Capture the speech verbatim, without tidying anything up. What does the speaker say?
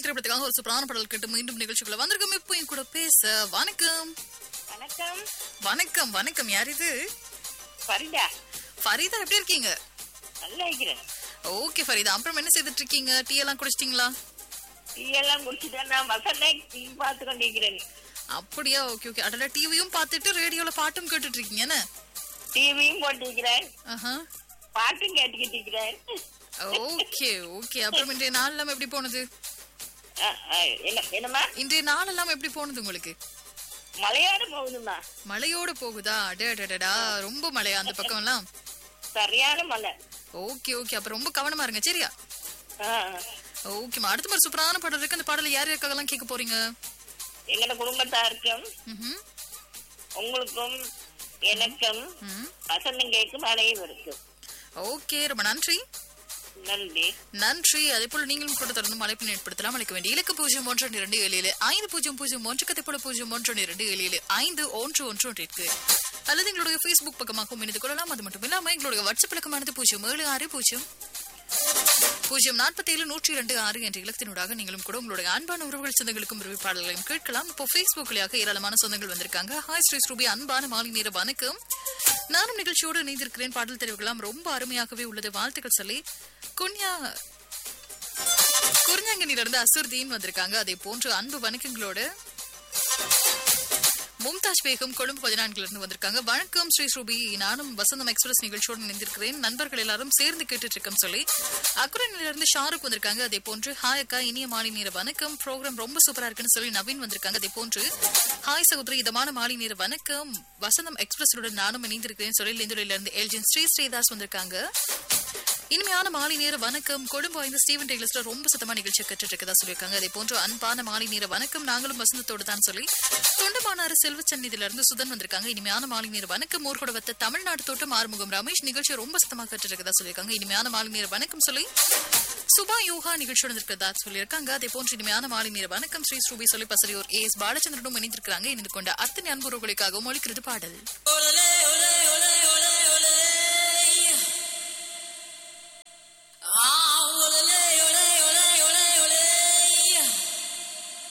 திரைப்படத்துக்காக ஒரு சூப்பரான பாடல் கேட்டு மீண்டும் நிகழ்ச்சிக்குள்ள வந்திருக்கோம். இப்போ என் கூட பேச வணக்கம். வணக்கம் வணக்கம் வணக்கம். யார் இது? ஃபரிதா. ஃபரிதா, எப்படி இருக்கீங்க? நல்லா இருக்கிறேன். ஓகே ஃபரிதா, அப்புறம் என்ன செய்துட்டு இருக்கீங்க? டீ எல்லாம் குடிச்சிட்டீங்களா? டீ எல்லாம் குடிச்சிட்டேன். நான் வசந்தை டீ பார்த்து கொண்டிருக்கிறேன். அப்படியா? Okay okay. அடல, டிவியும் பார்த்துட்டு ரேடியோல பாட்டும் கேட்டுட்டு இருக்கீங்க என்ன? டிவியும் போட்டிருக்கிறேன், ஆஹா, பாட்டும் கேட்டுக்கிட்டு இருக்கிறேன். Okay okay. அப்புறம் இன்றைய நாள் எல்லாம் எப்படி போனது? அஹ், அஹ், என்ன என்னம்மா? இன்றைய நாள் எல்லாம் எப்படி போனது உங்களுக்கு? மலையாடு போகுதுமா. மழையோட போகுதா? அடடடடா, ரொம்ப மழையா அந்த பக்கம் எல்லாம்? சரியான மலை. Okay okay. அப்ப ரொம்ப கவனமா இருங்க, சரியா? அஹ், ஓகேமா. அடுத்த மாதிரி சூப்பரான பாடல் இருக்கு. அந்த பாடல யார் யாருக்காகலாம் கேட்க போறீங்க? எங்கட குடும்பத்தாருக்கும் ம்ஹும். உங்களுக்கும் எனக்கும் ம். வசந்தம் கேட்கும் அனைவருக்கும் ஓகே, ரொம்ப நன்றி. நன்றி. நன்றி. அதே போல நீங்களும் கூட தொடர்ந்து மழைப்பின் ஏற்படுத்தலாம். அழைக்க வேண்டிய இலக்கு பூஜ்ஜியம் ஒன்று இரண்டு ஏழு ஏழு ஐந்து பூஜ்ஜியம் பூஜ்ஜியம் ஒன்று கதை போல பூஜ்ஜியம் ஒன்று இரண்டு ஏழு ஏழு ஐந்து ஒன்று ஒன்று ஒன்றிற்கு அல்லது எங்களுடைய Facebook பக்கமாகவும் இணைந்து கொள்ளலாம். அது மட்டும் இல்லாமல் எங்களுடைய வாட்ஸ்அப் இலக்கமானது பூஜ்ஜியம் ஏழு ஆறு பூஜ்ஜியம் பூஜ்ஜியம் நாற்பத்தி ஏழு நூற்றி இரண்டு ஆறு என்ற இலக்கத்தினூடாக நீங்களும் கூட உங்களுடைய அன்பான உறவுகள் சொந்தங்களுக்கும் விரும்பி பாடல்களையும் கேட்கலாம். இப்போ Facebookலயாக ஏராளமான சொந்தங்கள் வந்திருக்காங்க. ஹாய் ஸ்ரீ ஸ்ரூபி, அன்பான மாலை நேர வணக்கம். நானும் நிகழ்ச்சியோடு இணைந்திருக்கிறேன். பாடல் தெரிவுகளாம் ரொம்ப அருமையாகவே உள்ளது, வாழ்த்துக்கள் சொல்லி குன்யா குர்ஞாங்கனிலிருந்து அசுர்தீன் வந்திருக்காங்க. அதே போன்று அன்பு வணக்கங்களோடு மும்தாஜ் பேகம் கொழும்பு பதினான்குல இருந்து வந்திருக்காங்க. வணக்கம் ஸ்ரீ ஸ்ரூபி, நானும் வசந்தம் எக்ஸ்பிரஸ் நிகழ்ச்சியோடு இணைந்திருக்கிறேன். நண்பர்கள் எல்லாரும் சேர்ந்து கேட்டுட்டு இருக்கோம் சொல்லி அக்குரனில இருந்து ஷாருக் வந்திருக்காங்க. அதே போன்று ஹாய் அக்கா, இனிய மாலை நேர வணக்கம், ப்ரோக்ராம் ரொம்ப சூப்பரா இருக்குன்னு சொல்லி நவீன் வந்திருக்காங்க. அதே போன்று ஹாய் சகோதரி, இதமான மாலை நேர வணக்கம், வசந்தம் எக்ஸ்பிரஸுடன் நானும் இணைந்திருக்கிறேன் சொல்லி லிந்துரையில இருந்து எல்ஜின் ஸ்ரீ ஸ்ரீதாஸ் வந்திருக்காங்க. இனிமையான மாலை நேர வணக்கம், கொழும்பு ஐந்து ஸ்டீவன் டெய்லர்ஸ்ல ரொம்ப சத்தமா நிகழ்ச்சி கற்றுட்டு இருக்கதா சொல்லியிருக்காங்க. அதே போன்று அன்பான மாலை நேர வணக்கம், நாங்களும் வசந்தத்தோடு தான் சொல்லி தொண்டமானாறு செல்வச்சன்னிதில இருந்து சுதன் வந்திருக்காங்க. இனிமையான மாலை நேர வணக்கம், ஊர்கூட வத்த தமிழ்நாடு தோட்டம் ஆறுமுகம் ரமேஷ் நிகழ்ச்சி ரொம்ப சத்தமா கற்றுட்டு இருக்கதா சொல்லியிருக்காங்க. இனிமையான மாலை நேர வணக்கம் சொல்லி சுபா யோகா நிகழ்ச்சியோடு இருக்கிறதா சொல்லியிருக்காங்க. அதே போன்று இனிமையான மாலை நேர வணக்கம் ஸ்ரீ ஸ்ரூபி சொல்லி பசரியோர் ஏ எஸ் பாலச்சந்திரனும் இணைந்திருக்கிறாங்க. இணைந்து கொண்ட அத்தனை அன்புறவுகளுக்காகவும் ஒழிக்கிறது பாடல்.